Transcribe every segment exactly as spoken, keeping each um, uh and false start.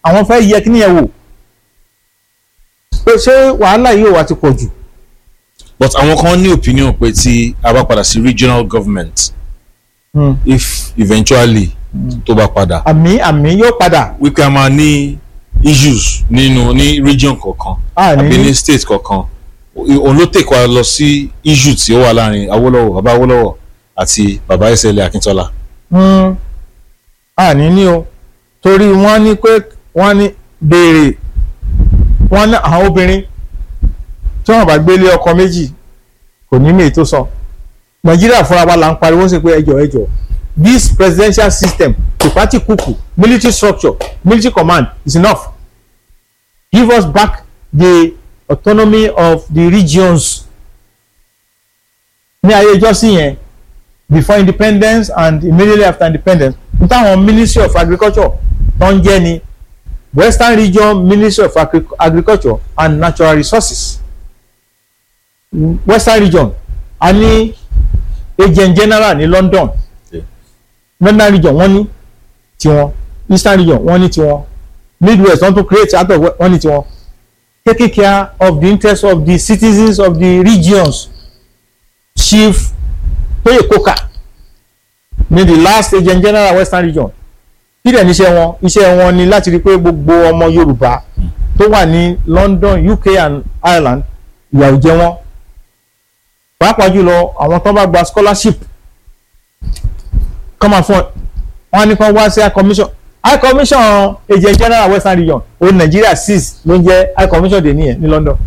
àwọn fẹ́ yẹ kí ni ẹ wò pé ṣé wàhálà yìí ò wá ti pọ̀ jù. but àwọn kan ní opinion pé tí a bá padà sí regional government mm. if eventually tó bá padà. àmì àmì yóò padà. wípé a máa ní issues nínú ní region kọ̀ọ̀kan àbí ní state kọ̀ọ̀kan òun ló take wa lọ sí issue tí ó wà láàrin Awólọ́wọ̀ bàbá Awólọ́wọ̀ àti bàbá S L A Akíntọ́lá. àní ní o torí wọ́n ní pé wọ́n ní béèrè wọ́n ní àwọn obìnrin tí wọ́n bá gbélé ọkọ méjì kò ní mèé tó sọ Nàìjíríà fúnra wa là ń pariwo sí pé ẹjọ́ ẹjọ́ this presidential system the party kuku military structure military command is enough. Give us back the autonomy of the regions. Ní ayé ìjọsìn yẹn before independence and immediately after independence n táwọn Ministry of Agriculture tó ń jẹ́ ni Western Region Ministry of Agri Agriculture and Natural Resources. Western Region a ní agent general ní London. Northern Region wọ́n ní tiwọn, Eastern Region wọ́n ní tiwọn, Midwest wọ́n tún create out of wọ́n ní tiwọn. Taking care of the interests of the citizens of the regions. Chief Toye Koka ní the last agent general Western Region. Kí dẹ̀ níṣẹ́ wọn? Iṣẹ́ wọn ni láti rí pé gbogbo ọmọ Yorùbá tó wà ní London, U K and Ireland ìyà ò jẹ wọ́n. Pàápàá jùlọ àwọn tó bá gba scholarship come and fund wọn ní kàn wá sí high commission high commission agent general Western Region o Nigeria six ló ń jẹ́ high commission dè nìyẹn ní London.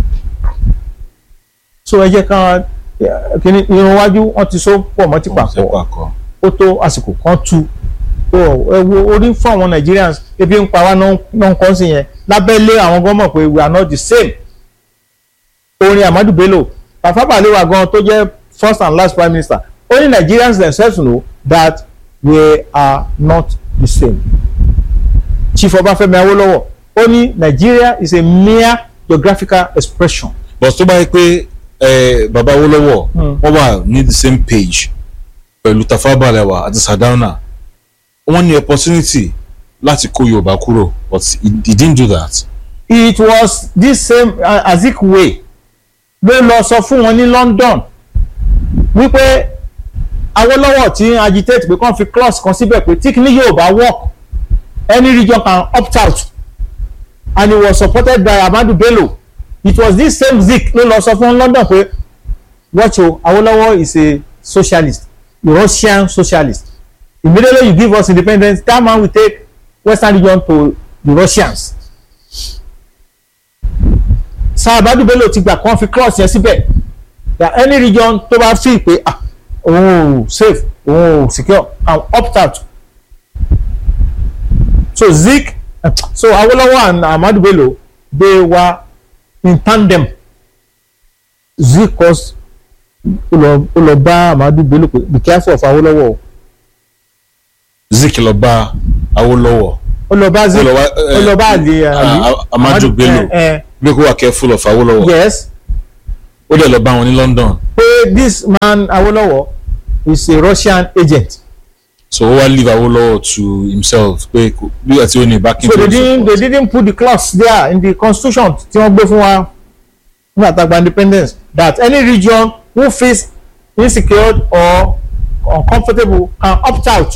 So ẹ jẹ́ kan kíní irun wájú wọn ti so pọ̀ mọ́ ti pàkọ́ ó tó àsìkò kan tu ẹ wo orí fún àwọn Nigerians ebi ń pa wá náà ń kọ́ sí yẹn lábẹ́lé àwọn gọ́mọ̀ pé we are not the same. Orin Ahmadu Bello Tafawa Balewa gan tó jẹ́ first and last prime minister only Nigerians themselves know that we are not the same. Chief Obafemi Awolowo ó ní Nigeria is a mere geographical expression. but tó bá yẹ pé bàbá Awolowo wọ́n wà ní the same page pẹ̀lú Tafawa Balewa àti Sardauna wọ́n ní opportunity láti kó Yorùbá kúrò but he, he didn't do that. It was this same uh, Azikiwe ló lọ sọ fún wọn ní London wípé Awolowo tí agitate pé kàn fi clause kan síbẹ̀ pé tí kìíní yóò bá work any region can opt out and he was supported by Ahmadu Bello. It was this same Zik ló lọ sọ fún London pé watch o Awolowo is a socialist, a Russian socialist. Immediately you give us independence that man will take Western region to the Russians. Sir Ahmadu Bello ti gbà kàn fi clause yẹn síbẹ̀ that any region tó bá fi pé ah oh safe oh secure and opt out. So Zik so Awolowo and Ahmadu Bello they were in tandem. Zik was ó lọ bá Ahmadu Bello pé be careful of Awolowo. Zik lọ bá Awolowo ó lọ bá Zik ó lọ bá Ali Ahmadu Bello bí kò wà careful of Awolowo. Yes. ó dẹ̀ lọ bá wọn ní London. pé this man Awolowo is a Russian agent. So ó wá leave Awolowo to himself pé bí àti ó ní backing. So they didn't they didn't put the clause there in the constitution tí wọ́n gbé fún wa ní àtàgbà independence that any region who feels insecure or uncomfortable can opt out.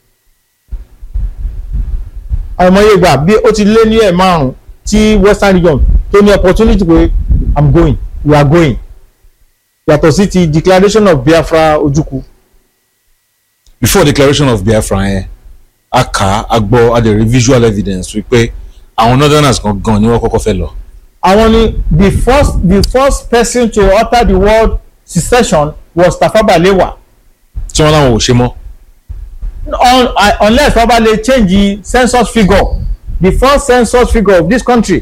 àìmọye ìgbà bí ó ti lé ní ẹ̀ márùn-ún tí Western region tó ní opportunity pé I'm going we are going yàtọ̀ sí ti declaration of Biafra Ojukwu. Before declaration of Biafra yẹn a kà á gbọ́ a dẹ̀ rí visual evidence wípé àwọn northerners gangan ni wọ́n kọ́kọ́ fẹ́ lọ. àwọn ni the first the first person to utter the word secession was Tafawa Balewa. tí wọ́n láwọn ò ṣe mọ́. Un, uh, unless wọ́n bá lè change the census figure the first census figure of this country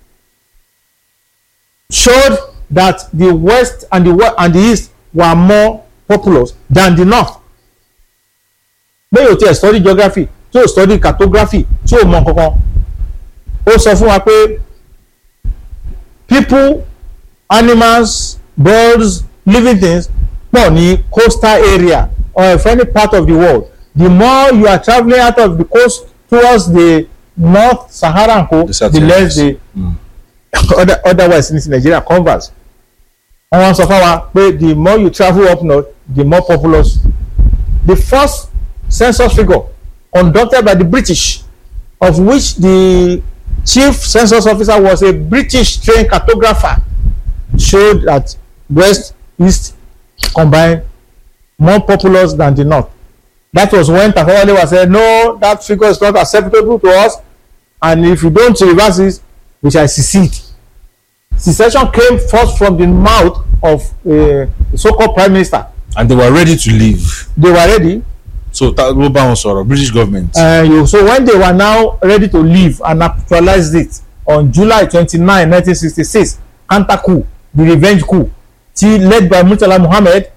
showed that the west and the west and the east were more populous than the north. bẹ́ẹ̀ yóò tiẹ̀ study geography tí yóò study cartography tí yóò mọ kankan ó sọ fún wa pé people animals birds living things pọ̀ ní coastal area or if any part of the world. The more you are traveling out of the coast towards the North Sahara co The the less the Mm. other otherwise ní Nigeria converse. Wọ́n sọ fún wa pé the more you travel up north the more populous. The first census figure conducted by the British, of which the chief census officer was a British trained cartographer, showed that west east combined more populous than the north. That was when Tafawa Balewa said, no, that figure is not acceptable to us, and if you don't reverse it, we shall secede. Secession came first from the mouth of uh, the so-called prime minister. And they were ready to leave. They were ready. So that ló bá wọn sọ̀rọ̀ British government. Uh, you, so when they were now ready to leave and actualized it on July twenty-ninth, nineteen sixty-six, counter coup, the revenge coup, led by Murtala Muhammed,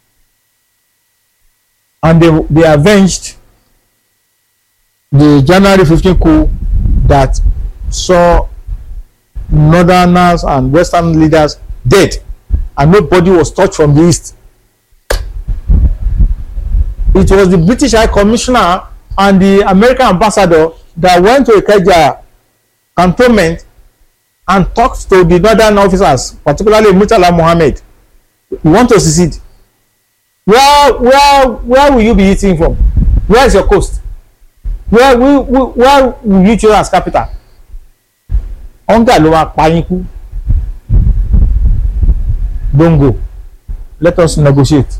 and they, they avenged the January fifteenth coup that saw northerners and western leaders dead, and nobody was touched from the east. It was the British High Commissioner and the American ambassador that went to Ikeja cantonment and talked to the northern officers, particularly Murtala Muhammed. You want to secede? Where, where, where will you be eating from? Where is your coast? Where will, where will you choose as capital? Hunger ló máa pa yín kú. Don't go. Let us negotiate.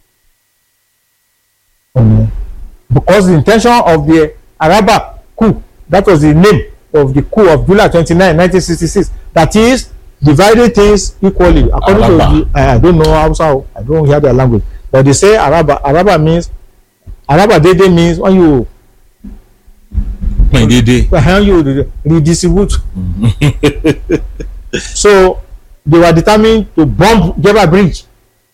Um, because the intention of the Araba coup, that was the name of the coup of July twenty-ninth, nineteen sixty-six, that is dividing things equally according Araba. to the, uh, I don't know Hausa, I don't hear their language, but they say Araba. Araba means Araba Dede means when you when you redistribute. So they were determined to bomb Jebba Bridge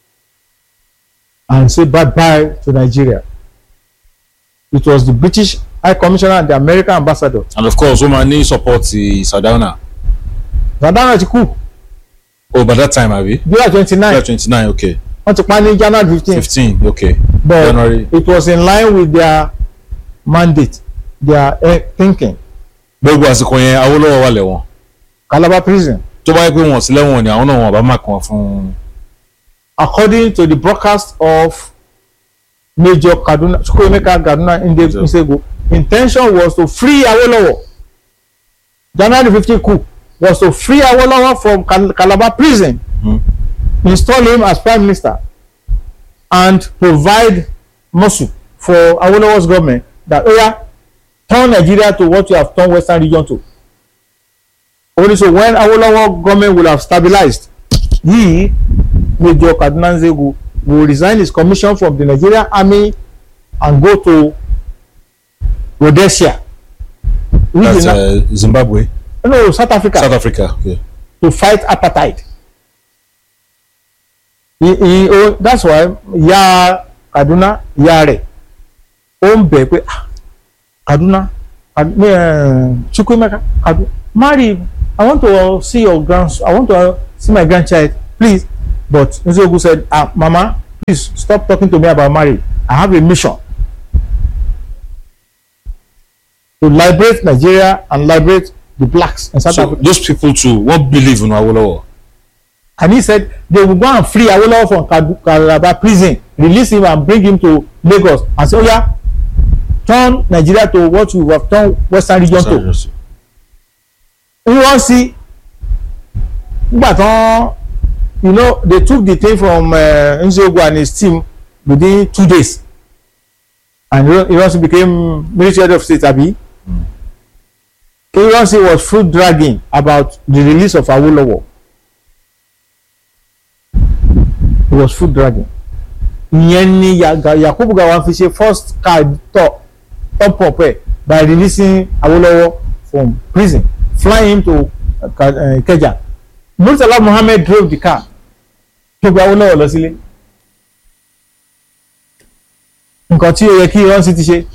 and say bye bye to Nigeria. It was the British High Commissioner and the American ambassador. And of course, woman need support the Sardauna. Sardauna ti kú. Oh, by that time, abi? July twenty-nine. July twenty-nine, okay. Wọ́n ti pa ní January fifteen. fifteen, okay. But January. It was in line with their mandate, their uh, thinking. Gbogbo àsìkò yẹn Awólọ́wọ̀ wà lẹ́wọ̀n. Calabar prison. Tó bá yẹ pé wọ́n sí lẹ́wọ̀n ni àwọn náà wọ́n bá máa kàn fún. According to the broadcast of Major Kaduna, Chukwuemeka Kaduna Nsegbu, intention was to free Awolowo. January fifteenth coup was to free Awolowo from Cal Calabar prison, mm. install him as prime minister, and provide muscle for Awolowo's government that, oh yeah, turn Nigeria to what you have turned Western region to. Only so when Awolowo government will have stabilized, he, Major Kaduna Nsegbu, will resign his commission from the Nigerian army and go to Rhodesia. That's uh, Zimbabwe. No, South Africa. South Africa, okay. To fight apartheid. He, he, oh, that's why ya Kaduna ya rẹ̀ ó ń bẹ̀ pé Kaduna Chukwuemeka Kaduna marry, I want to see your grand, I want to see my grandchild, please. But Nsogbu said, ah, Mama, please stop talking to me about marriage. I have a mission to liberate Nigeria and liberate the blacks in South so Africa. Those people too, what believe in Awolowo? And he said they will go and free Awolowo from Calabar prison, release him and bring him to Lagos and say, oh yeah, turn Nigeria to what you have turned Western region to. We want to see, but uh, you know, they took the thing from uh, Nsogbu and his team within two days, and he also became military head of state. Abi, mm. He also was fruit dragging about the release of Awolowo. He was fruit dragging. Ìyẹn ni Yakubu Gowon fi ṣe first card top top up eh, by releasing Awolowo from prison, flying him to uh, Ikeja. Murtala Muhammed drove the car tó gba Awolowo lọ sílé. Nǹkan tí ó yẹ kí Iran sì ti ṣe.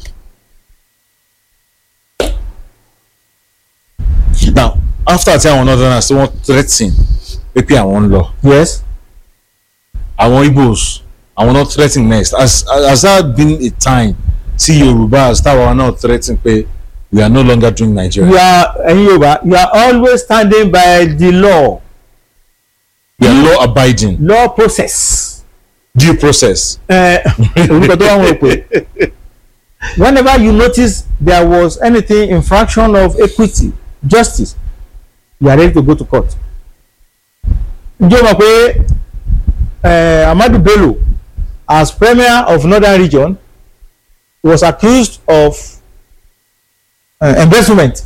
Now, after tí àwọn northerners tí wọ́n threaten pé àwọn ń lọ. Yes. Àwọn Igbos àwọn not threatening next. Has has that been a time tí Yorùbá táwa náà threaten pé we are no longer doing Nigeria. You are ẹ̀yin Yorùbá, you are always standing by the law. We are law abiding. Law process. Due process. Orúkọ tó wà wọ́n pè. Whenever you notice there was anything infraction of equity, justice, you are ready to go to court. Ǹjẹ́ o mọ̀ pé Ahmadu Bello, as premier of Northern Region, was accused of uh, embezzlement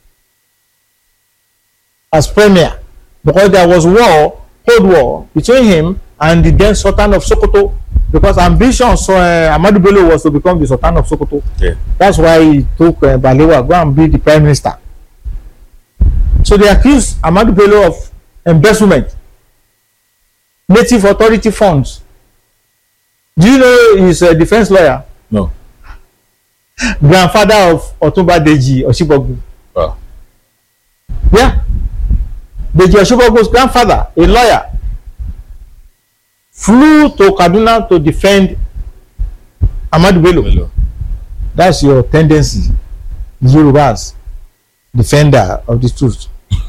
as premier because there was war, cold war between him and the then Sultan of Sokoto, because ambition so uh, Ahmadu Bello was to become the Sultan of Sokoto. Yeah. That's why he took uh, Balewa go and be the prime minister. So they accused Ahmadu Bello of embezzlement, native authority funds. Do you know he's a defense lawyer? No. Grandfather of Otunba Deji Oshibogu. Wow. Yeah. Deji Oshibogu's grandfather, a lawyer, flew to Kaduna to defend Ahmadu Bello. Bello. That's your tendency, Yorubas, defender of the truth.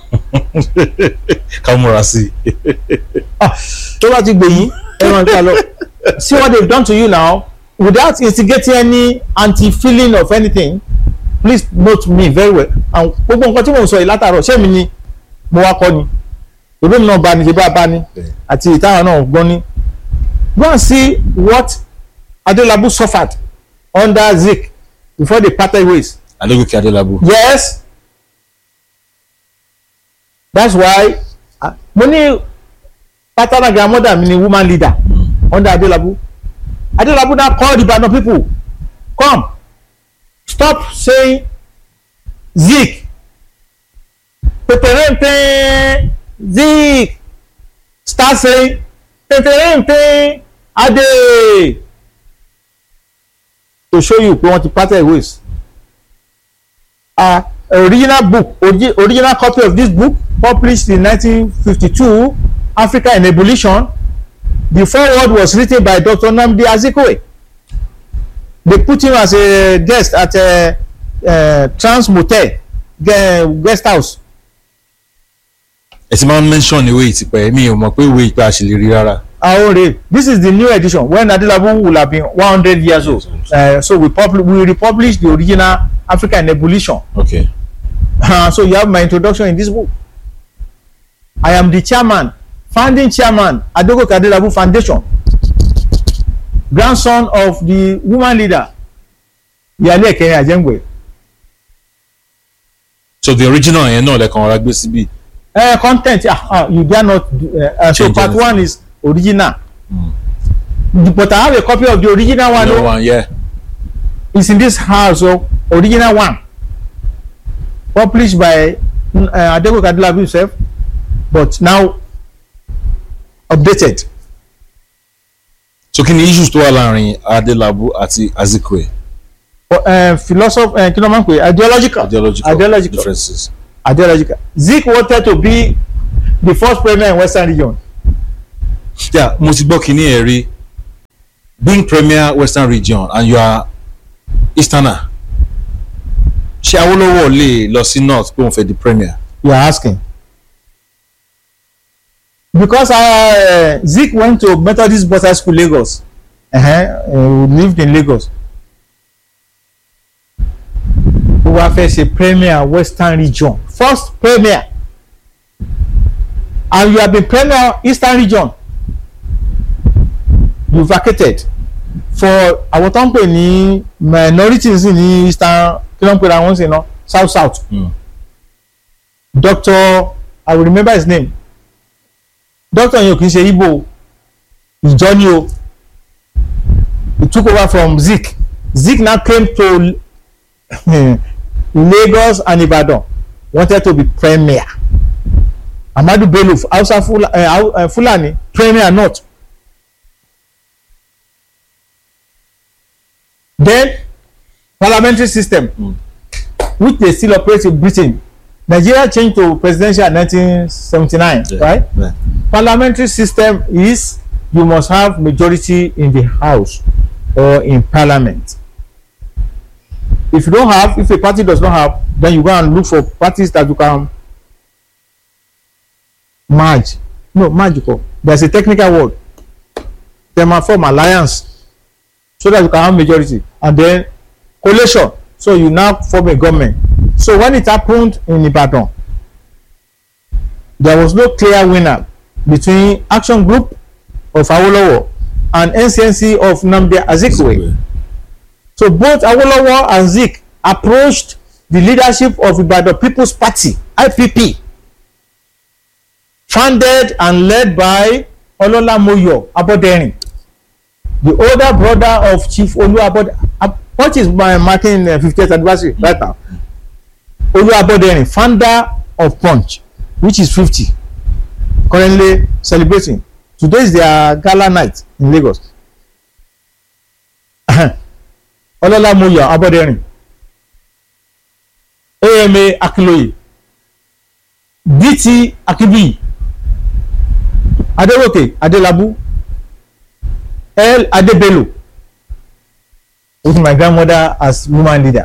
Kamurasi. Ah, tó bá ti gbè yín, ẹ máa gbà lọ. See what they've done to you now, without instigating any anti-feeling of anything. Please note me very well. And gbogbo nǹkan tí mo ń sọ yìí látàárọ̀ ṣé mi ni mo wá kọ́ ni? Ìbí mi náà bá ní ṣe bá bá ní àti ìtara náà gbọ́n ní. Go and see what Adelabu suffered under Zik before they parted ways. Adegoke Adelabu. Yes. That's why uh, mo ní paternal grandmother mi ni woman leader mm. under Adelabu. Adelabu now call the Ibadan people, come, stop saying Zik, Peterente, Zik, start saying Peterente, Ade, to show you pé wọ́n ti parted ways. Uh, original book, origi original copy of this book, published in nineteen fifty-two, Africa in Evolution. The foreword was written by Doctor Nnamdi Azikiwe. They put him as a guest at a, a Trans Motel guest house. Ẹ ti máa ń mention ìwé ìtìpẹ́ mi ò mọ̀ pé ìwé ìpè àṣìlè rí rárá. Our rate. This is the new edition when Adelabu will have been one hundred years old. Uh, so we publish, we republish the original Africa in Evolution. Okay. Uh, so you have my introduction in this book. I am the chairman, founding chairman, Adegoke Adelabu Foundation, grandson of the woman leader, Yale Ekene Ajengbe. So the original yẹn náà lẹ́kàn ọ̀rá gbé síbí. Uh, content, uh, uh, you dare not. Uh, uh, so part one is original. Mm. But I have a copy of the original one. No one, yeah. It's in this house, so original one, published by uh, Adegoke Adelabu himself, but now updated. So kí ni issues tó wà láàrin Adelabu àti Azikiwe? Uh, philosophy, uh, kí ló máa ń pè ideological. Ideological. Ideological differences. Ideological. Zik wanted to be the first premier in Western Region. Yeah, mo ti gbọ́ kíní ẹ̀ rí, being premier Western Region and you are Easterner. Ṣé Awólọ́wọ̀ lè lọ sí North pé òun fẹ́ di premier? You are asking. Because uh, Zik went to Methodist Boys School, Lagos. Uh-huh. Uh, lived in Lagos. Who were first a premier Western Region, first premier, and you have been premier Eastern Region. You vacated for àwọn tó ń pè ní minorities ní Eastern, kí ló ń pè ra wọn sí náà, South South. Mm. Doctor, I will remember his name. Doctor yẹn kì í ṣe Igbo, ìjọ ni o. He took over from Zik. Zik now came to Lagos and Ibadan, wanted to be premier. Ahmadu Bello, Hausa Fula, uh, Fulani, premier not. Then parliamentary system, mm. which they still operate in Britain. Nigeria changed to presidential in nineteen seventy-nine, yeah, right? Yeah. Parliamentary system is you must have majority in the House or in Parliament. if you don't have, if a party does not have, then you go and look for parties that you can merge. No, merge. There's a technical word. They might form alliance so that you can have majority, and then coalition. So you now form a government. So when it happened in Ibadan, there was no clear winner between Action Group of Awolowo and N C N C of Nnamdi Azikiwe. So both Awolowo and Zik approached the leadership of Ibadan People's Party, I P P, founded and led by Ololamoyo Aboderin, the older brother of Chief Olu Aboderin, what is my marking uh, fiftieth anniversary right now. Olu Aboderin, founder of Punch, which is fifty, currently celebrating. Today is their gala night in Lagos. Ololamoyo Aboderin, A M A Akinloye, D T Akibi, Aderoke Adelabu, L Adebelo, with my grandmother as woman leader,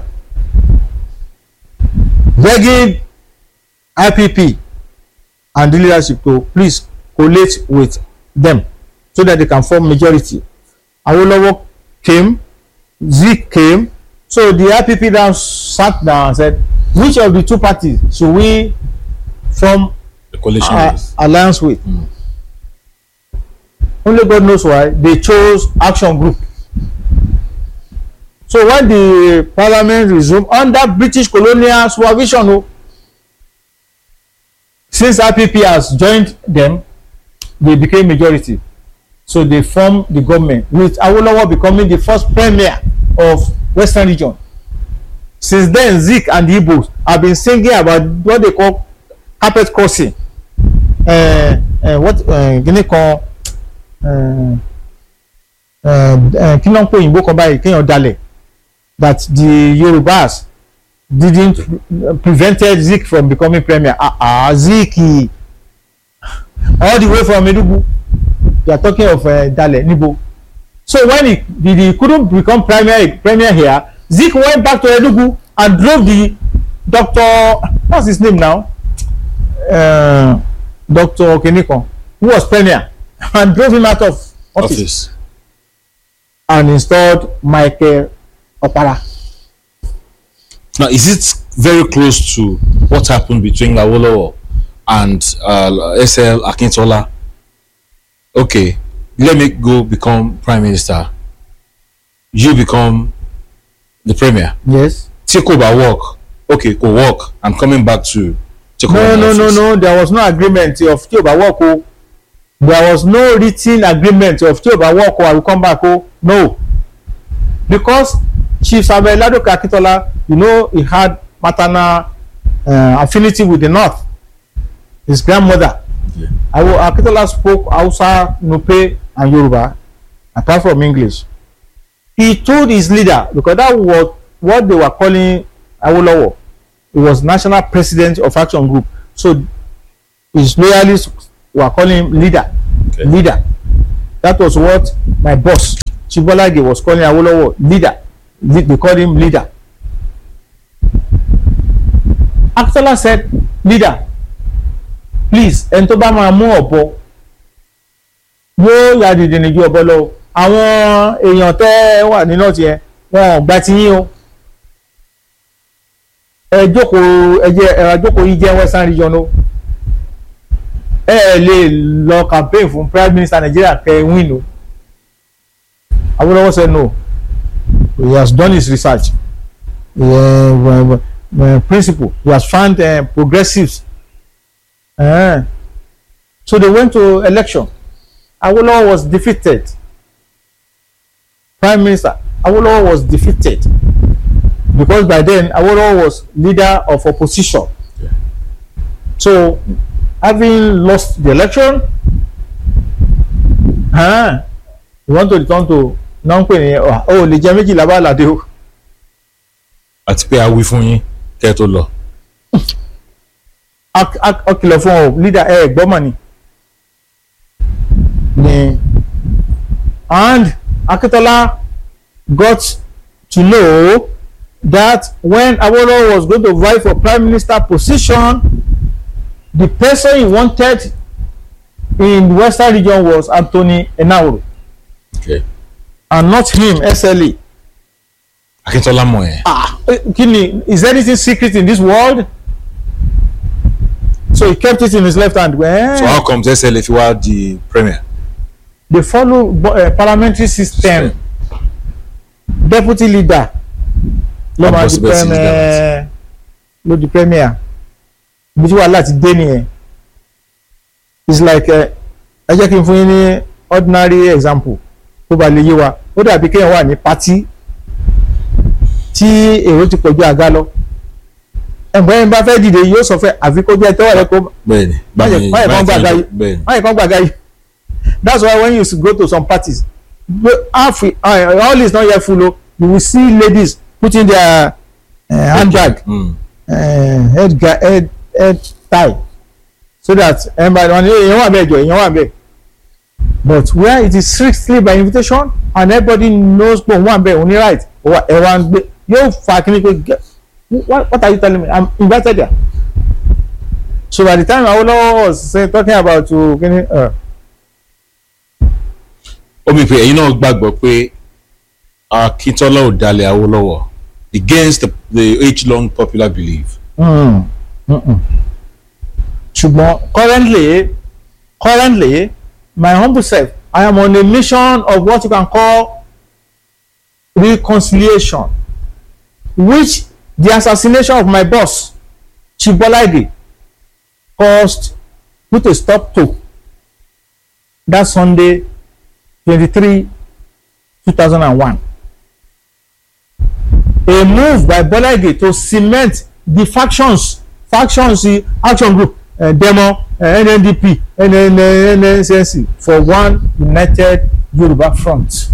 begging I P P and the leadership to please collate with them so that they can form majority. Awolowo came, Zik came, so the I P P now sat down and said, which of the two parties should we form the coalition uh, with? alliance with? Mm. Only God knows why they chose Action Group. So when the parliament resumed under British colonial supervision, oh, since I P P has joined them, they became majority. So they formed the government, with Awolowo becoming the first premier of Western region. Since then, Zik and the Igbos have been singing about what they call carpet crossing. Uh, uh, what uh, Guinea call kí ló ń pè òyìnbó kan báyìí kéèyàn dalẹ̀, that the Yorubas didn't prevented Zik from becoming premier. Ah ah, Zik all the way from Enugu, you are talking of uh, Dale Nibo. So when he, he, he couldn't become premier premier here, Zik went back to Enugu and drove the Doctor what's his name now, uh, Doctor Keniko, who was premier, and drove him out of office, office. And installed Michael Opara. Now, is it very close to what happened between Awolowo and uh, S L Akintola? Okay, let me go become prime minister. You become the premier. Yes. Take over work. Okay, go work. I'm coming back to take no, over. No, no, office. no, no. There was no agreement of take over work. Oh. There was no written agreement of take over work. Oh, I will come back. Oh, no. Because Chief Samuel Ladoke Akintola, you know, he had maternal uh, affinity with the North. His grandmother. Yeah. Akintola spoke Hausa, Nupe, and Yoruba, apart from English. He told his leader, because that was what they were calling Awolowo. He was national president of Action Group. So his loyalists were calling him leader. Okay. Leader. That was what my boss, Chibolage, was calling Awolowo, leader. They called him leader. Akintola said, leader, please, ẹni tó bá máa mú ọ̀bọ yóò yà dìde níjú ọ̀bọ lọ. Àwọn èèyàn tẹ́ wà ní north yẹn wọn ò gbà tí yín o. Ẹ jókòó ẹ jẹ́ ẹ jókòó yìí jẹ́ Western region o. Ẹ lè lọ campaign fún Prime Minister Nigeria kẹ́ win o. Awolowo said no. He has done his research. Uh, uh, principle. He has found uh, progressives. Uh, so they went to election. Awolowo was defeated. Prime Minister Awolowo was defeated because by then Awolowo was leader of opposition. Yeah. So having lost the election, uh, he want to return to non-pay. Oh, le jẹ méjìlá bá ládé o. Àti pé a wí fún yín kẹ́ tó lọ. Ọkìlọ̀ fún ọ leader ẹ gbọ́mọ̀ ni. Ni and Akintola got to know that when Awolowo was going to vie for prime minister position, the person he wanted in the Western region was Anthony Enahoro. Okay. And not him, S L A. Akintola Moye. Ah, Kini, is there anything secret in this world? So he kept it in his left hand. Well, So how comes S L A if you are the premier? they follow uh, parliamentary system. Deputy leader. Ló máa di premier. Ló di premier. Bí wàá láti dé nìyẹn. It's like ẹ jẹ́ kí n fún yín ní ordinary example tó bá lè yé wa. Ó dàbí kéèyàn wà ní party tí èrò ti pọ̀jù àga lọ. Ẹ̀gbọ́n yẹn bá fẹ́ dìde yóò sọ fẹ́ àfi kó jẹ́ tẹ́wọ̀ rẹ kó. Bẹ́ẹ̀ni. Báyìí kan gbàgá yìí. Báyìí kan gbàgá yìí. That's why when you go to some parties, half uh, all is not yet full. Oh, you will see ladies putting their uh, handbag, mm. uh, head, head, head tie, so that everybody. But where it is strictly by invitation and everybody knows one way only right, or one you fucking what what are you telling me? I'm invited there. So by the time Awolowo was say, talking about to uh, omi pe ẹ̀yin náà gbàgbọ́ pé Akintola ò dalẹ̀ Awolowo against the, the age-long popular belief. Mm. Mm-mm. Ṣùgbọ́n currently currently my humble self I am on a mission of what you can call reconciliation, which the assassination of my boss Chief Bola Ige caused put a stop to. That Sunday twenty-three two thousand one. A move by Bola Ige to cement the factions, factions, action group, uh, demo, uh, N N D P, N N C N C for one united Yoruba front,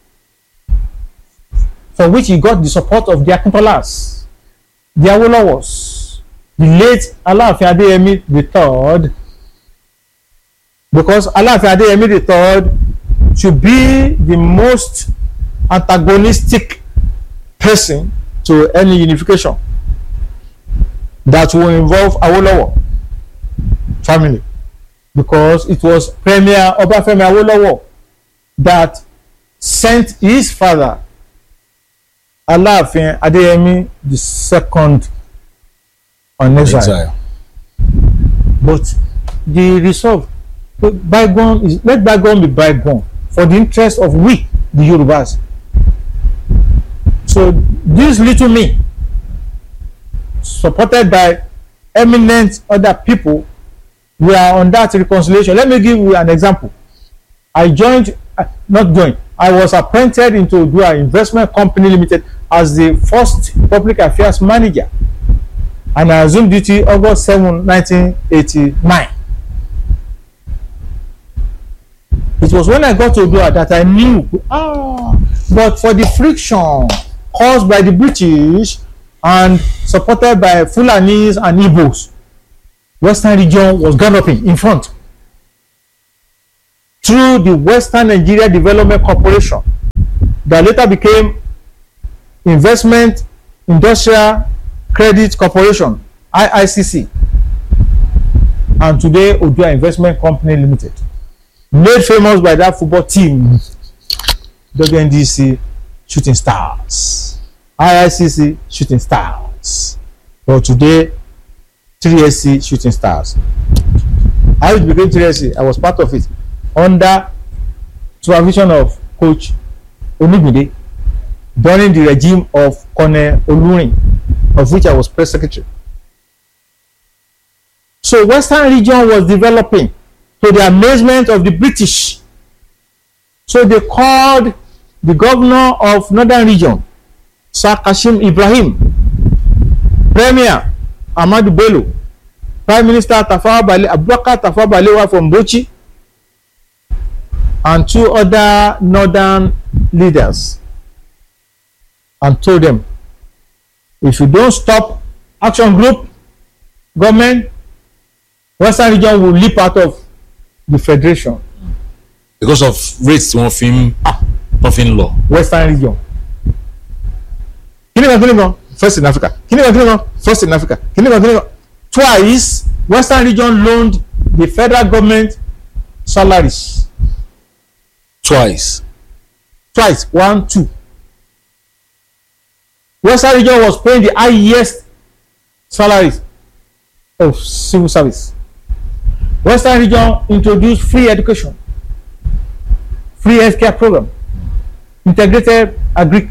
for which he got the support of the Akintolas, the Awolowos, the late Alaafin Adeyemi the third, because Alaafin Adeyemi the third should be the most antagonistic person to any unification that will involve Awolowo family, because it was Premier Obafemi Awolowo that sent his father Alaafin Adeyemi the second on exile. exile. But the resolve, bygone is let bygone be bygone for the interest of we, the Yorubas. So this little me, supported by eminent other people, we are on that reconciliation. Let me give you an example. I joined, uh, not joined, I was appointed into Odua Investment Company Limited as the first public affairs manager, and I assumed duty August seventh nineteen eighty-nine. It was when I got to Odua that I knew, ah, but for the friction caused by the British and supported by Fulanis and Igbos, Western region was galloping in front through the Western Nigeria Development Corporation that later became Investment Industrial Credit Corporation, I I C C, and today Odua Investment Company Limited, made famous by that football team W N D C Shooting Stars, I I C C Shooting Stars, but today three S C Shooting Stars. How it became three S C, I was part of it under supervision of Coach Onibide during the regime of Colonel Olurin, of which I was press secretary. So Western region was developing to the amazement of the British. So they called the governor of Northern region, Sir Kashim Ibrahim, Premier Ahmadu Bello, Prime Minister Tafawa Bale, Abubakar Tafawa Balewa from Bauchi, and two other northern leaders, and told them, if you don't stop action group government, Western region will leap out of the federation because of rates one film ah. Nothing law. Western region. kíní kan kíní kan first in Africa kíní kan kíní kan first in Africa kíní kan kíní kan twice Western region loaned the federal government salaries. Twice. Twice one two. Western region was paying the highest salaries of civil service. Western region introduced free education, free healthcare program, integrated agric,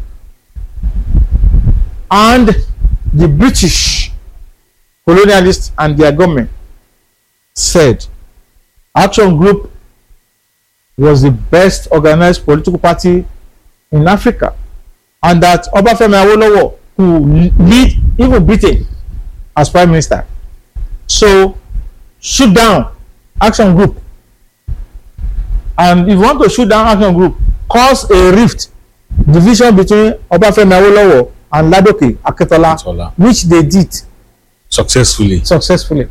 and the British colonialists and their government said Action Group was the best organized political party in Africa, and that Obafemi Awolowo could lead even Britain as prime minister. So shoot down Action Group, and if you want to shoot down Action Group, cause a rift, division between Obafemi Awolowo and Ladoke Akintola, Akintola, which they did successfully. Successfully.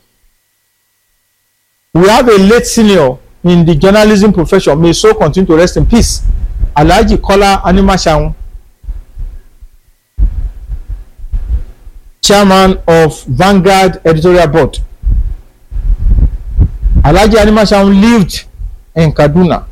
We have a late senior in the journalism profession, may so continue to rest in peace, Alhaji Kola Animashaun, chairman of Vanguard editorial board. Alhaji Animashaun lived in Kaduna.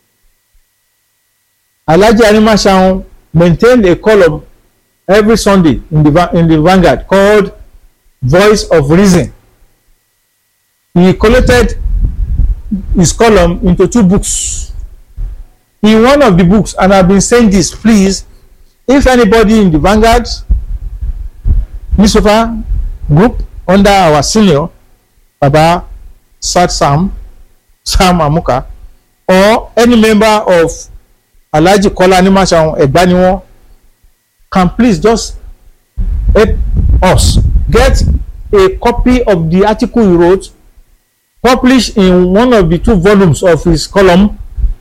Alhaji Animashaun maintained a column every Sunday in the in the Vanguard called Voice of Reason. He collated his column into two books. In one of the books, and I've been saying this, please, if anybody in the Vanguard newspaper group under our senior Baba Sat Sam Sam Amuka, or any member of Alhaji Kola Animashaun Egbaniwon, can please just help us get a copy of the article he wrote, published in one of the two volumes of his column,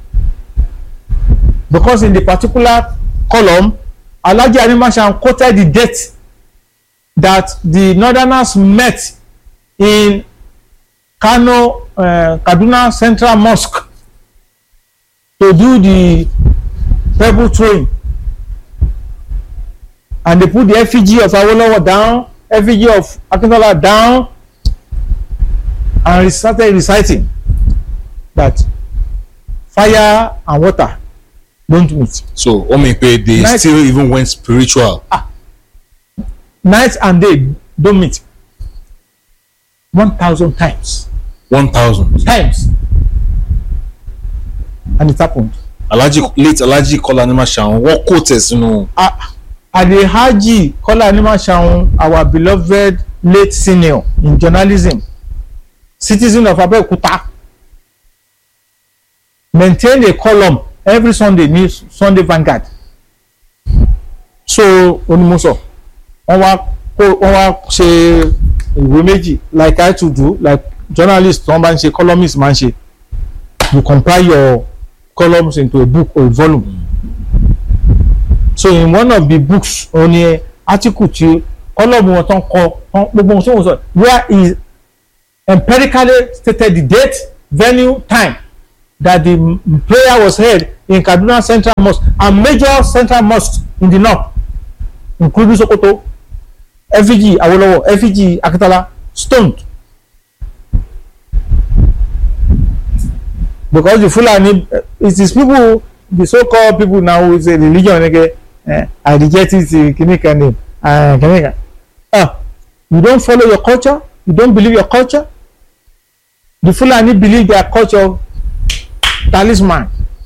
because in the particular column Alhaji Animashaun quoted the date that the Northerners met in Kano, uh, Kaduna Central Mosque to do the pebble throwing, and they put the effigy of Awolowo down, effigy of Akintola down, and started reciting that fire and water don't meet. So Omepe, they night, still even went spiritual. Ah, night and day don't meet. One thousand times. One thousand times, and it happened. Alhaji late Alhaji Kola Animashaun, what quotes, you know? Ah, Alhaji Kola Animashaun, our beloved late senior in journalism, citizen of Abeokuta, maintained a column every Sunday, news Sunday Vanguard. So Onimoso, on wa on wa ṣe ìwé méjì, like I to do, like journalist wọ́n bá ń ṣe, columnist máa ń ṣe. You compile your columns into a book or a volume. So in one of the books, only article tí column wọn tán kọ gbogbo ohun tí wọ́n sọ, where is empirically stated the date, venue, time that the prayer was held in Kaduna Central Mosque and major central mosques in the north, including Sokoto, effigy Awolowo, effigy Akintola, stoned. Because the Fulani, uh, it is people, the so-called people now with a religion, okay, uh, I reject it, Kinika name, uh, Kinika. Ah, you don't follow your culture, you don't believe your culture. The Fulani believe their culture talisman.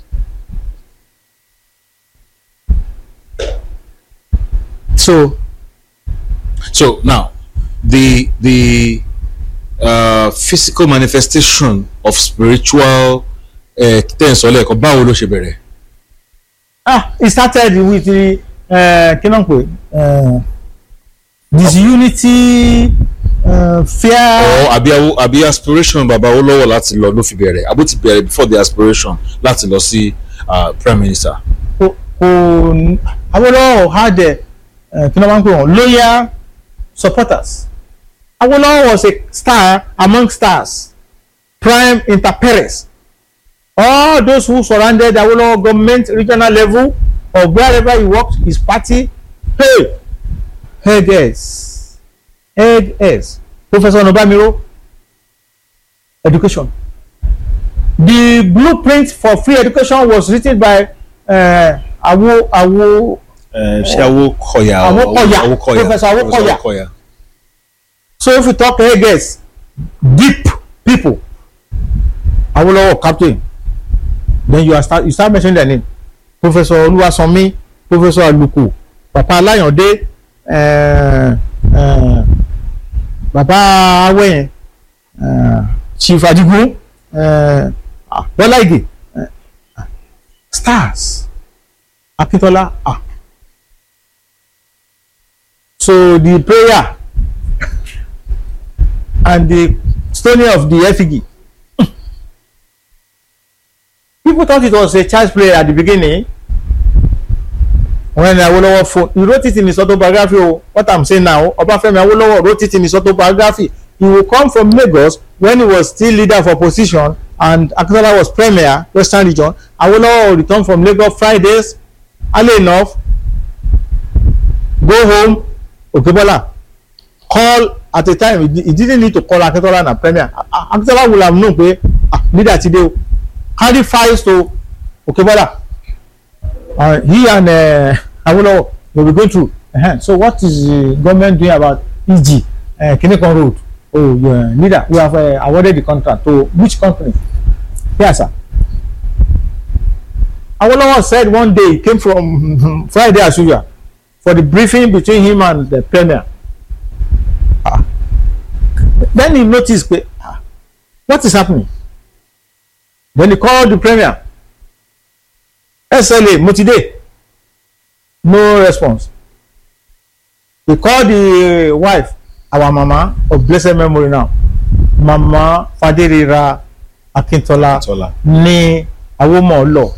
So, so now the the uh, physical manifestation of spiritual things, uh, báwo ló ṣe bẹ̀rẹ̀? Ah, it started with the uh, kí ló ń pè uh, disunity, uh, fear. Or àbí àbí aspiration bàbá Awólọ́wọ̀ láti lọ ló fi bẹ̀rẹ̀, àbó ti bẹ̀rẹ̀ before the aspiration láti lọ sí uh, prime minister. Kò kò Awólọ́wọ̀ had a uh, kí ló máa ń pè wọ́n loyal supporters. Awólọ́wọ̀ was a star among stars, prime inter pares. All those who surrounded Awolowo government, regional level, or wherever he worked, his party, Hey, heads, heads, Professor Nobamiro, education. The blueprint for free education was written by uh, Awo Awo. ṣe Awokoya Awokoya, Professor Awokoya. So if you talk heads, deep people, Awolowo captain, then you are start you start mentioning their name. Professor Oluwasanmi, Professor Aluko, Papa Alayande, uh, uh, Baba Awe, uh, Chief Adigun, uh, Bola Ige, uh, stars, Akintola. Ah. So the prayer and the stoning of the effigy. People thought it was a child's play at the beginning. When Awolowo phone, he wrote it in his autobiography. What I'm saying now, Obafemi Awolowo wrote it in his autobiography. He will come from Lagos when he was still leader of opposition and Akintola was premier, Western Region. Awolowo will return from Lagos Fridays, early enough, go home, Okebola, call at a time. He, he didn't need to call Akintola na premier. Akintola will have known pé ah, leader today. Carry files to Okebola. Uh, he and uh, Awolowo will be going through. Uh-huh. So what is the government doing about E G, uh, Kinekon Road? Oh, yeah, leader, we have uh, awarded the contract to which company? Yes, sir. Awolowo said one day he came from Friday as usual for the briefing between him and the premier. Ah. Then he noticed, ah, what is happening? Then he called the premier. S L A, Motide. No response. He called the uh, wife, our mama of blessed memory now. Mama Faderira Akintola ní Awomo Law.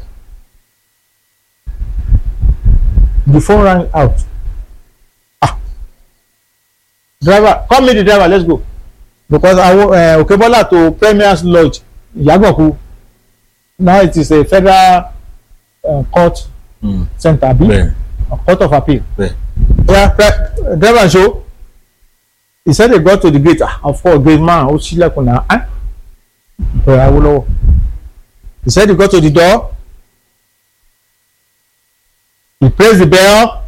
The phone rang out. Ah. Driver, call me the driver, let's go. Because I uh, Okebola to Premier's Lodge, Yagoku. Now it is a federal uh, court mm. center, yeah. A court of appeal. Yeah, yeah, driver show. He said they got to the gate. Ah, of course, great man. Oh, she like now. Ah, he said he got to the door. He pressed the bell.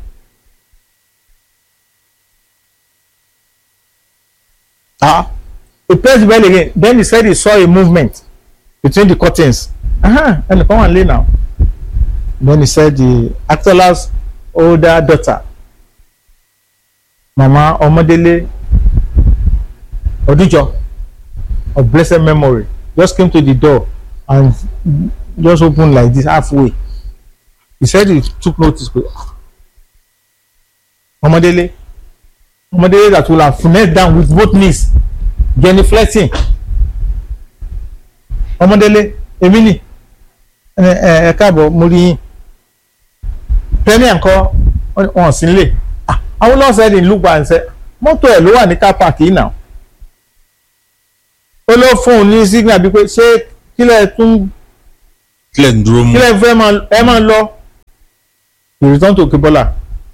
Ah, he pressed the bell again. Then he said he saw a movement between the curtains. Uh-huh. And come and lay now. Then he said the Akintolas older daughter, Mama Omodele Odijo of blessed memory, just came to the door and just opened like this halfway. He said he took notice. Omodele, Omodele that will have knelt down with both knees, genuflecting. Omodele, Emily, ẹ káàbọ̀ mo rí yín. Premier ńkọ́ wọn sí nílé. Awolowo said in look back and said mọ́tò ẹ̀ ló wà ní car park yìí náà. Ó ló fún un ní signal bí pé ṣé kílẹ̀ tún kílẹ̀ ń dúró mú kílẹ̀ fẹ́ ẹ máa lọ. He returned to Okebola.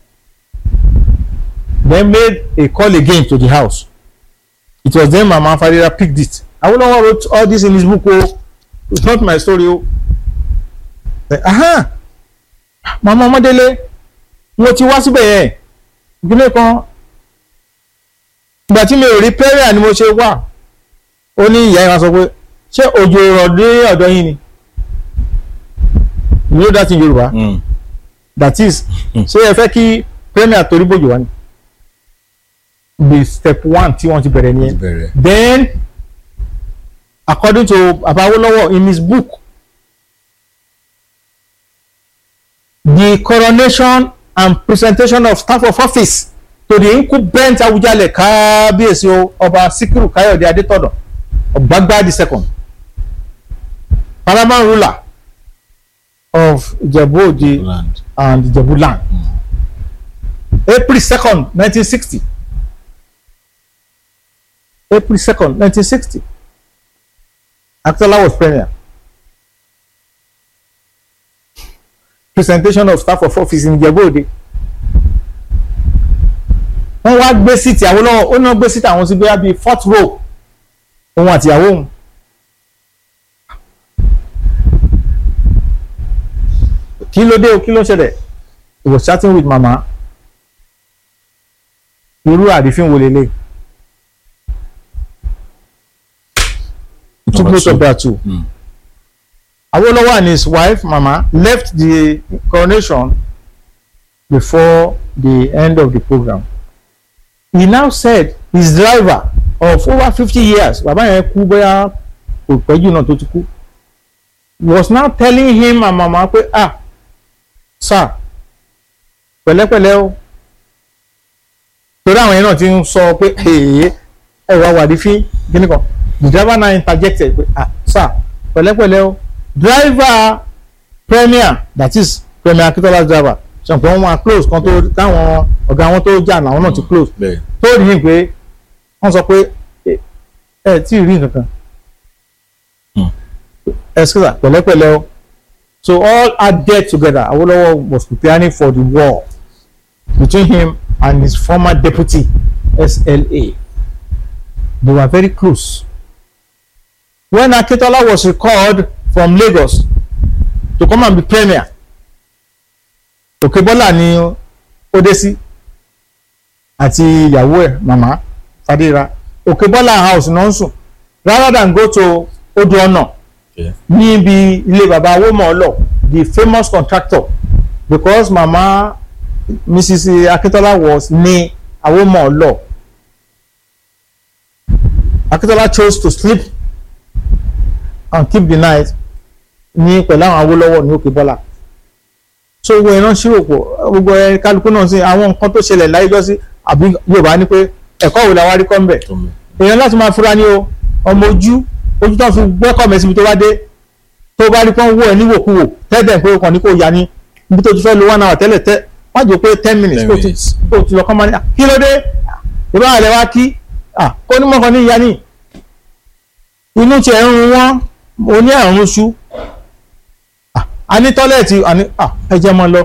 Then made a call again to the house. It was then Mama Faderira picked it. Awolowo wrote all this in his book. Oh, it's not my story. Oh. Aha, Mama Omodele, mo ti wá síbẹ̀ yẹn ìgbìmọ̀ kan ìgbà tí mi ò rí prayer ni mo ṣe wà. Ó ní ìyá ìwà sọ pé ṣé òjò rọ̀ dé ọ̀dọ̀ yín ni? You know that in Yorùbá? Mm. That is, ṣé ẹ fẹ́ kí premier torí bòjò wá ni? The step one tí wọ́n ti bẹ̀rẹ̀ nìyẹn. Then according to Baba Awolowo in his book, the coronation and presentation of staff of office to the incumbent Awujale Kábíyèsí Ọba Síkírù Káyọ̀dé Adétọ̀nà Ọ̀gbágbá the second, paramount ruler of Ijebu-Ode and Ijebu land. Mm. April second, nineteen sixty. April second, nineteen sixty. Akintola was premier. Presentation of staff of office in Ijebu-Ode. wọ́n wá gbé síìtì Awólọ́wọ̀ ó náà gbé síìtì àwọn sí bóyá bíi fourth row òun àtìyàwó òun. kí ló dé o kí ló ṣẹlẹ̀ he was chatting with mama irú àrífín wo lélẹ̀. He took note of that too. Mm. Awolowo and his wife mama left the coronation before the end of the program. He now said his driver of over fifty years bàbá yẹn kú bóyá kò pẹ́jù náà tó ti kú was now telling him and mama pé ah sir pẹ̀lẹ́pẹ̀lẹ́ o torí àwọn yẹn náà ti ń sọ pé ẹ̀rọ àwàdífín kíní kan the driver now interjected pé ah sir pẹ̀lẹ́pẹ̀lẹ́ o driver premier that is Premier Akintola's driver ṣàǹpọ̀ wọn máa close kan tó táwọn ọ̀gá wọn tó jà náà wọn náà ti close tó rí i pé wọ́n sọ pé ẹ tí ì rí nǹkan kan excuse me pẹ̀lẹ́pẹ̀lẹ́ o so all added together Awolowo was preparing for the war between him and his former deputy S L A. They were very close. When Akintola was recalled from Lagos to come and be premier, Okebola ni ó dé sí àti ìyàwó ẹ̀ mama Fadera. Okebola house náà ń sùn rather than go to Oduona níbi ilé baba Awomolo the famous contractor because mama Missus Akintola was ní Awomolo. Akintola chose to sleep and keep the night ní pẹ̀lú àwọn Awólọ́wọ̀ ní Òkèbọ́lá. So gbogbo ẹ̀rọ ṣírò pọ̀ gbogbo ẹ̀ kálukú náà sí àwọn nǹkan tó ṣẹlẹ̀ láyé jọ́sí àbí Yorùbá ní pé ẹ̀kọ́ wo la wá rí kọ́ ń bẹ̀. Èèyàn láti máa fura ní o ọmọ ojú ojú tó ń fi gbẹ́kọ̀ mẹ́sì ibi tó bá dé tó bá rí kọ́ ń wò ẹ̀ níwòkuwò tẹ́tẹ̀ pé kàn ní kò yá ní ibi tó ti fẹ́ lo one hour tẹ́lẹ̀ tẹ́ wọ́n jò pé ten minutes kó ti lọ kọ́ máa ní kí ló dé ìbá àlẹ́ wá kí kó ní mọ́kàn ní ìyá ní inú ti ẹ̀rùn wọn oní àrùn oṣù a ní tọ́lẹ̀tì ẹjẹ́ mọ́ lọ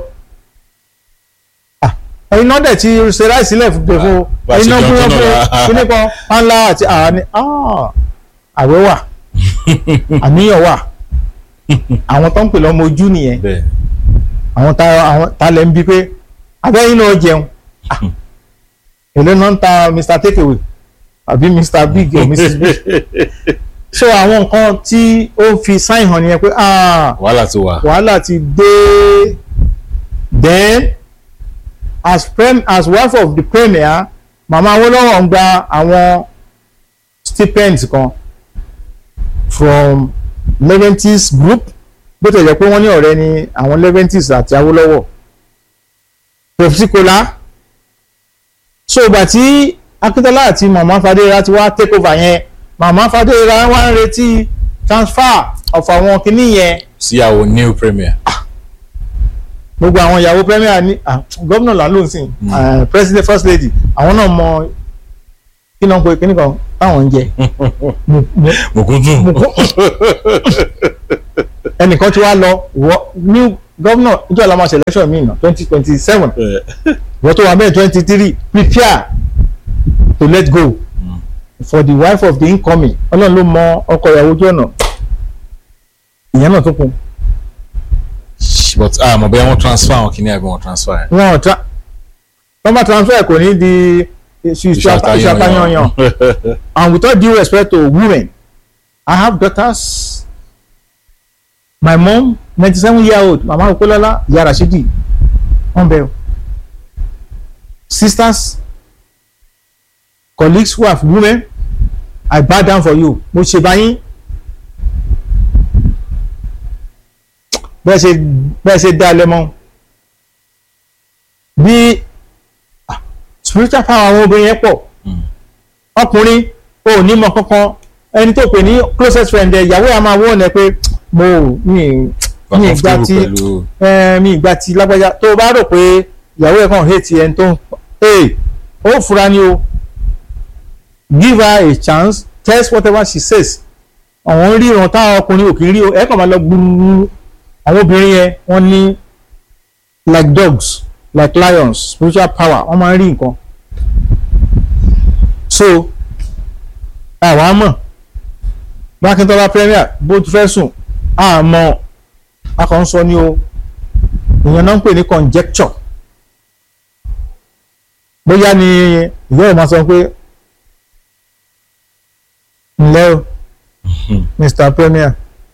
ẹ̀yin náà dẹ̀ ti ṣe ráìsì sílẹ̀ fún fún ẹ̀yin náà fún ọ̀fẹ́ kíní kan ńlá àti àní àwẹ̀ wà àníyàn wà àwọn tó ń pè lọ́mọ ojú nìyẹn àwọn ta lẹ́ ń bí pé abẹ́yìn náà jẹun èlé náà ń ta Mister Takeaway àbí Mister Big or Missus Big so àwọn nǹkan tí ó fi sáìn hàn nìyẹn pé wàhálà ti wà wàhálà ti dé then as prem as wife of the premier mama Awolowo ń gba àwọn stipends kan from Leventis group bó tẹ̀ jẹ́ pé wọ́n ní ọ̀rẹ́ ni àwọn Leventis àti Awolowo pepsicola so ìgbà tí Akintola àti mama Fadera ti wá take over yẹn mama Fadera wá ń retí transfer of àwọn kìíní yẹn sí àwọn new premier gbogbo àwọn ìyàwó premier ní gómìnà lálóòsìn president first lady àwọn náà mọ kí náà pé kíní kan táwọn ń jẹ mùkúndù ẹnìkan tí wàá lọ wọ new gómìnà ìjọ àlámà selection mi nà twenty twenty seven wọ́n tó wà bẹ́ẹ̀ twenty three prepare to let go mm. for the wife of the incoming ọlọ́run ló mọ ọkọ ìyàwó ojú ọ̀nà ìyẹn náà tó kún. but àmọ́ bẹ́ẹ̀ wọ́n transfer àwọn kìíní àbí wọ́n transfer ẹ̀. wọ́n tra wọ́n bá transfer kò ní di iṣu àtàyànyàn and with all due respect to women I have daughters my mom ninety seven year old mama Opelola ìyá Rashidi wọ́n bẹ̀rù sisters colleagues who have women I bow down for you mo ṣe báyìí bẹ́ẹ̀ ṣe bẹ́ẹ̀ ṣe dá lẹ́mọ́ bí spiritual power àwọn obìnrin yẹn pọ̀ ọkùnrin ò ní mọ kankan ẹni tó pè ní closest friend ẹ ìyàwó yà máa wọ́n ẹ pé mo mi mi ìgbà tí mi ìgbà tí lágbájá tó o bá rò pé ìyàwó ẹ kàn hate ẹni tó ń ẹ ó fura ni o give her a chance test whatever she says àwọn ríran táwọn ọkùnrin ò kì í rí o ẹ kàn máa lọ gbúrú àwọn obìnrin yẹn wọ́n ní like dogs like lions spiritual power wọ́n máa ń rí nǹkan so àwọn àmọ́ Akíntọ́lá premier bó ti fẹ́ sùn àmọ́ akọ̀ ń sọ ní o ìyẹn náà ń pè ní conjecture bóyá ni ìyá ẹ̀ máa sọ pé ǹlẹ́ o Mister Premier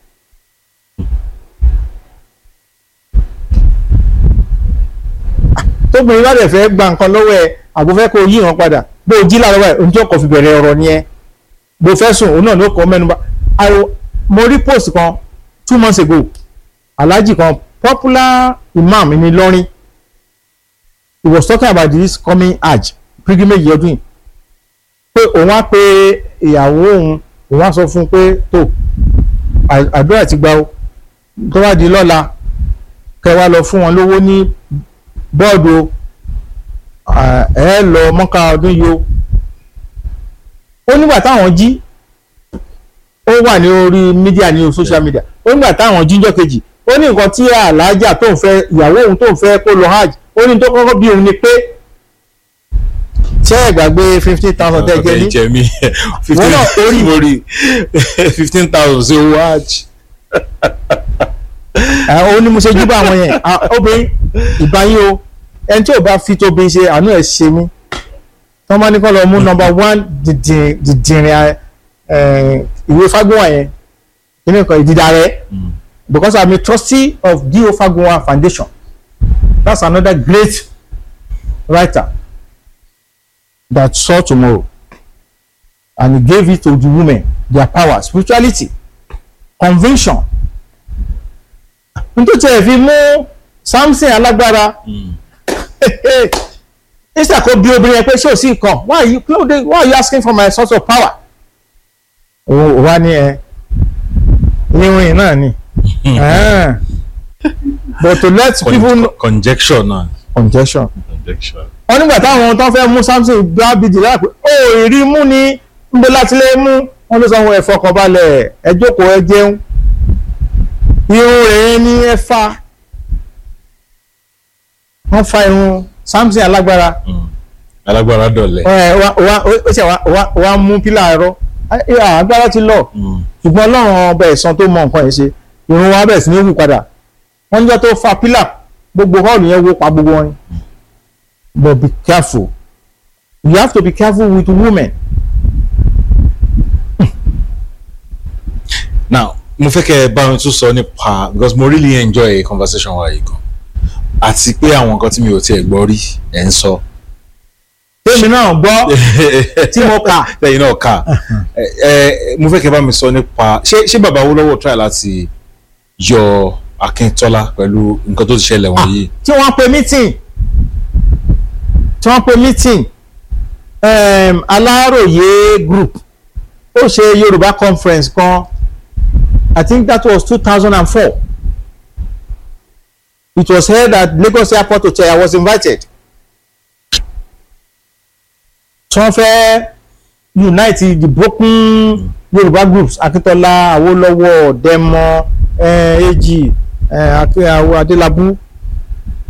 tóbìnrin bá dẹ̀ fẹ́ gba nǹkan lọ́wọ́ ẹ̀ àbò fẹ́ kó yí wọn padà bó o jí láàárọ̀ ẹ̀ ohun tí ó kọ̀ fi bẹ̀rẹ̀ ọ̀rọ̀ ni ẹ bó fẹ́ sùn òun náà ló kọ́ mẹ́nu bá mo rí post kan two months ago alhaji kan popular imam ní Ìlọrin he was talking about this coming hajj pilgrimage ọdún yìí pé òun á pe ìyàwó òun òun á sọ fún un pé tó àdúrà ti gbà ó tó wá di lọ́la kẹ́ wá lọ fún wọn lówó ní bọ́ọ̀dù ẹ lọ mọ́ká ọdún yìí o ó nígbà táwọn jí ó wà ní orí mídíà ní social media ó nígbà táwọn jíjọ́ kejì ó ní nǹkan tí aláàjà tó ń fẹ́ ìyàwó òun tó ń fẹ́ kó lọ hajj ó ní tó kọ́kọ́ bí òun ni pé ṣé ẹ gbàgbé fifteen thousand tẹ́ jẹ́ ní jẹ́ mi wọ́n náà orí orí fifteen thousand sí owó hajj. ó ní mo ṣe jú bá àwọn yẹn obìnrin ìbáyé o ẹni tí ò bá fi tóbi ṣe àánú ẹ̀ ṣe mí tọ́ bá ní kọ́ lọ mú number one dìdìrín ìwé Fagunwa yẹn kíní nǹkan ìdídà rẹ̀ because I'm a trustee of D O Fagunwa Foundation that's another great writer that saw tomorrow and he gave it to the women their power spirituality conviction nítorí ẹ̀ fi mú Samson alágbára instead kò bí obìnrin yẹn pé ṣé ò sí nǹkan why are you why are you asking for my source of power òun wá ní ẹ irun náà ni but to let people know conjecture náà conjecture conjecture. wọ́n nígbà táwọn tó fẹ́ mú Samson gbá bìdì lára pé ó rí mú ní nbẹ láti lè mú wọ́n ló sọ wọn ẹ fọkànbalẹ̀ ẹ jókòó ẹ jẹun irun rẹ̀ ní ẹ fa wọ́n fa irun Samson alágbára alágbára dọ̀lẹ́. ẹ wá wá ó ṣe wá wá mú pílà ẹ̀rọ agbára ti lọ ṣùgbọ́n Ọlọ́run ọba ẹ̀san tó mọ nǹkan yẹn ṣe irun wa bẹ̀rẹ̀ sí ní wù padà wọ́n níjọ́ tó fa pílà gbogbo hall yẹn wó pa gbogbo wọn. But be careful. You have to be careful with women. Now, mo fẹ́ kẹ́ ẹ bá mi tún sọ nípa because mo really enjoy a conversation wa yìí gan àti pé àwọn nǹkan tí mi ò tiẹ̀ gbọ́ rí ẹ̀ ń sọ. Tèmi náà gbọ́ tí mo kà. Tẹ̀yin náà kà. Mo fẹ́ kẹ́ ẹ bá mi sọ nípa ṣé ṣé bàbá Awólọ́wọ̀ try láti yọ Akíntọ́lá pẹ̀lú nǹkan tó ti ṣẹlẹ̀ wọ̀nyí. Tí wọ́n pe meeting tí wọ́n pe meeting um, Aláròyé group ó ṣe Yorùbá conference kan I think that was two thousand four it was held at Lagos Airport Hotel. I was invited. tí wọ́n fẹ́ unite the broken Yorùbá groups Akíntọ́lá Awólọ́wọ̀ Dẹ́mọ Èjì Adélabú